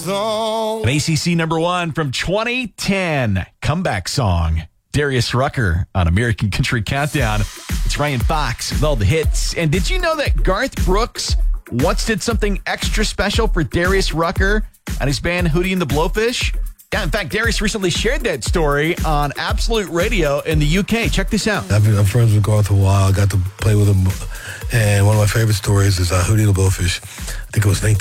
song. An ACC number one from 2010, comeback song. Darius Rucker on American Country Countdown. It's Ryan Fox with all the hits. And did you know that Garth Brooks once did something extra special for Darius Rucker and his band Hootie and the Blowfish? Yeah, in fact, Darius recently shared that story on Absolute Radio in the UK. Check this out. I'm friends with Garth a while. I got to play with him. And one of my favorite stories is Hootie and the Blowfish. I think it was